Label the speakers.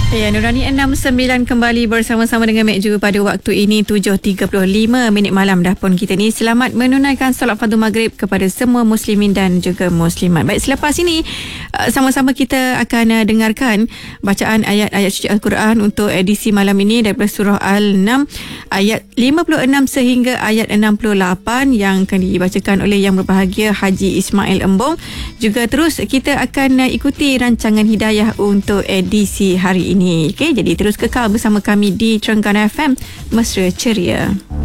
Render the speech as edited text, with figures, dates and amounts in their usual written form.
Speaker 1: Ya, Nurani 69 kembali bersama-sama dengan Mek Ju pada waktu ini 7.35 minit malam dah pun kita ni. Selamat menunaikan solat fardu maghrib kepada semua muslimin dan juga muslimat. Baik, selepas ini sama-sama kita akan dengarkan bacaan ayat-ayat suci Al-Quran untuk edisi malam ini daripada surah Al-Nam ayat 56 sehingga ayat 68 yang akan dibacakan oleh Yang Berbahagia Haji Ismail Embong. Juga terus kita akan ikuti rancangan hidayah untuk edisi hari ini. Okey, jadi terus kekal bersama kami di Terengganu FM Mesra Ceria.